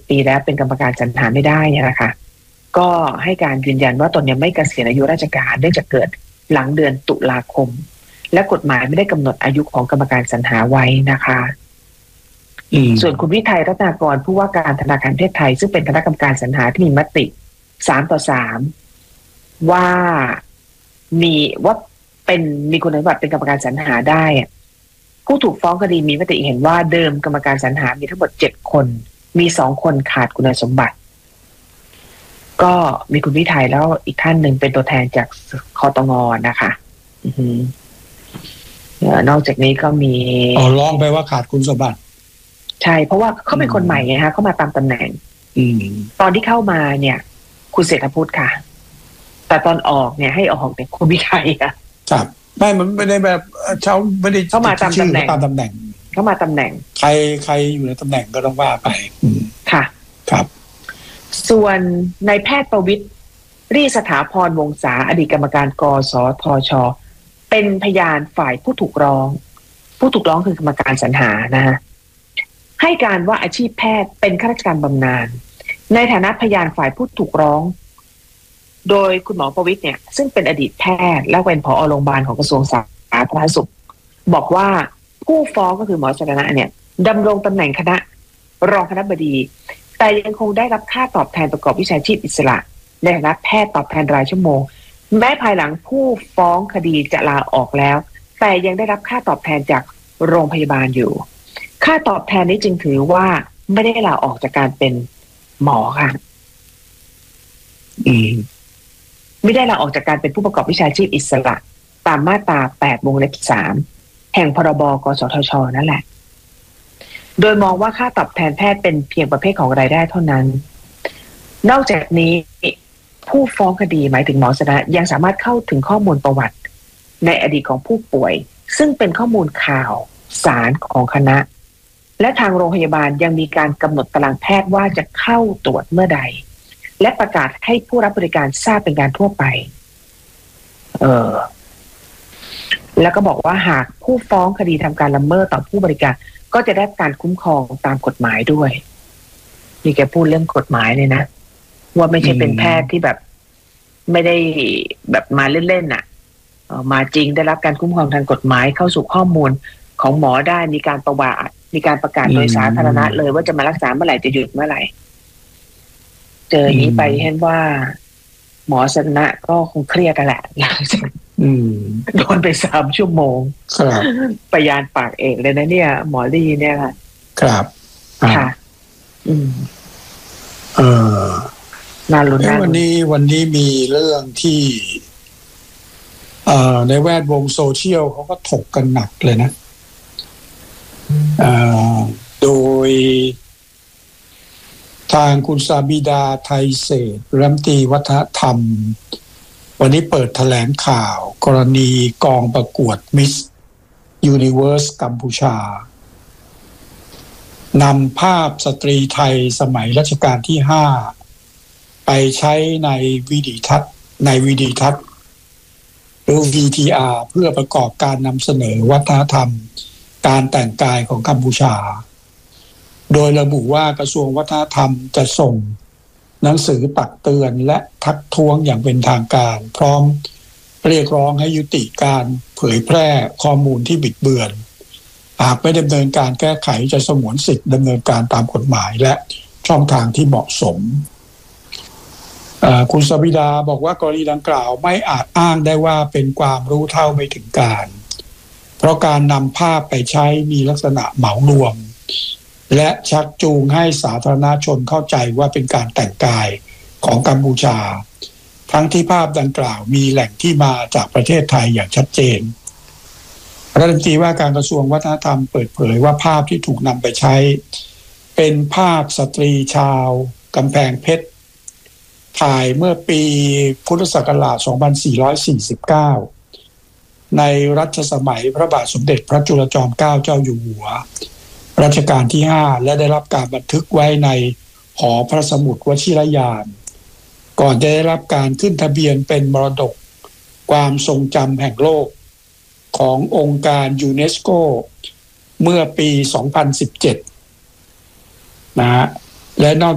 10 ปีแล้วเป็นกรรมการสรรหาไม่ได้เนี่ยนะคะก็ให้การยืนยันว่าตนยังไม่เกษียณอายุราชการเนื่องจากเกิดหลังเดือนตุลาคมและกฎหมายไม่ได้กำหนดอายุของกรรมการสรรหาไว้นะคะส่วนคุณวิทัยรัตนากรผู้ว่าการธนาคารประเทศไทยซึ่งเป็นคณะกรรมการสรรหาที่มีมติ3-3ว่ามีคุณสมบัติเป็นกรรมการสรรหาได้ผู้ถูกฟ้องคดีมีมติเห็นว่าเดิมกรรมการสรรหามีทั้งหมด7 คนมี2 คนขาดคุณสมบัติก็มีคุณวิทัยแล้วอีกท่านหนึ่งเป็นตัวแทนจากคตง.นะคะนอกจากนี้ก็มีร้องไปว่าขาดคุณสมบัติใช่เพราะว่าเขาเป็นคนใหม่ไงฮะเขามาตามตำแหน่งตอนที่เข้ามาเนี่ยคุณเศรษฐพุทธค่ะแต่ตอนออกเนี่ยให้ออกเนี่ยคุณวิทัยค่ะครับมันไม่ได้แบบเขาไม่ได้เข้ามาตามตำแหน่งเข้ามาตำแหน่งใครอยู่ในตำแหน่งก็ต้องว่าไปค่ะครับส่วนนายแพทย์ประวิตร รีสถาพรวงศาอดีตกรรมการกสทช.เป็นพยานฝ่ายผู้ถูกร้องคือกรรมการสรรหานะฮะให้การว่าอาชีพแพทย์เป็นข้าราชการบำนาญในฐานะพยานฝ่ายผู้ถูกร้องโดยคุณหมอประวิตรเนี่ยซึ่งเป็นอดีตแพทย์และเป็นผอ.โรงพยาบาลของกระทรวงสาธารณสุขบอกว่าผู้ฟ้องก็คือหมอชนะเนี่ยดำรงตำแหน่งรองคณบดีแต่ยังคงได้รับค่าตอบแทนประกอบวิชาชีพอิสระในฐานะแพทย์ตอบแทนรายชั่วโมงแม้ภายหลังผู้ฟ้องคดีจะลาออกแล้วแต่ยังได้รับค่าตอบแทนจากโรงพยาบาลอยู่ค่าตอบแทนนี้จึงถือว่าไม่ได้ลาออกจากการเป็นหมอค่ะไม่ได้ลาออกจากการเป็นผู้ประกอบวิชาชีพอิสระตามมาตรา8 วงเล็บ 3แห่งพรบกสทช.นั่นแหละโดยมองว่าค่าตอบแทนแพทย์เป็นเพียงประเภทของรายได้เท่านั้นนอกจากนี้ผู้ฟ้องคดีหมายถึงหมอชนะยังสามารถเข้าถึงข้อมูลประวัติในอดีตของผู้ป่วยซึ่งเป็นข้อมูลข่าวสารของคณะและทางโรงพยาบาลยังมีการกำหนดตารางแพทย์ว่าจะเข้าตรวจเมื่อใดและประกาศให้ผู้รับบริการทราบเป็นการทั่วไปแล้วก็บอกว่าหากผู้ฟ้องคดีทำการละเมิดต่อผู้บริการก็จะได้การคุ้มครองตามกฎหมายด้วยนี่แกพูดเรื่องกฎหมายเลยนะว่าไม่ใช่เป็นแพทย์ที่แบบไม่ได้แบบมาเล่นๆน่ะมาจริงได้รับการคุ้มครองทางกฎหมายเข้าสู่ข้อมูลของหมอได้มีการประกาศโดยสาธารณะเลยว่าจะมารักษาเมื่อไหร่จะหยุดเมื่อไหร่เจออย่างนี้ไปเห็นว่าหมอชนะก็คงเครียดกันแหละหลังจากโดนไป3 ชั่วโมงพยานปากเอกเลยนะเนี่ยหมอลี่เนี่ยค่ะครับค่ะน่าลุ้นนะวันนี้มีเรื่องที่ในแวดวงโซเชียลเขาก็ถกกันหนักเลยนะโดยทางคุณสาบิดาไทยเศรษฐ์รัฐมนตรีวัฒนธรรมวันนี้เปิดแถลงข่าวกรณีกองประกวดมิสยูนิเวิร์สกัมพูชานำภาพสตรีไทยสมัยรัชกาลที่5ไปใช้ในวิดีทัศน์หรือ VTR เพื่อประกอบการนำเสนอวัฒนธรรมการแต่งกายของกัมพูชาโดยระบุว่ากระทรวงวัฒนธรรมจะส่งหนังสือตักเตือนและทักท้วงอย่างเป็นทางการพร้อมเรียกร้องให้ยุติการเผยแพร่ข้อมูลที่บิดเบือนหากไม่ดำเนินการแก้ไขจะสงวนสิทธิ์ดำเนินการตามกฎหมายและช่องทางที่เหมาะสมคุณสบิดาบอกว่ากรณีดังกล่าวไม่อาจอ้างได้ว่าเป็นความรู้เท่าไม่ถึงการเพราะการนำภาพไปใช้มีลักษณะเหมารวมและชักจูงให้สาธารณชนเข้าใจว่าเป็นการแต่งกายของกัมพูชาทั้งที่ภาพดังกล่าวมีแหล่งที่มาจากประเทศไทยอย่างชัดเจนรัฐมนตรีว่าการกระทรวงวัฒนธรรมเปิดเผยว่าภาพที่ถูกนำไปใช้เป็นภาพสตรีชาวกำแพงเพชรถ่ายเมื่อปีพุทธศักราช 2449 ในรัชสมัยพระบาทสมเด็จพระจุลจอมเกล้าเจ้าอยู่หัวรัชกาลที่5และได้รับการบันทึกไว้ในหอพระสมุดวชิรยานก่อนจะได้รับการขึ้นทะเบียนเป็นมรดกความทรงจำแห่งโลกขององค์การยูเนสโกเมื่อปี 2017 นะฮะและนอก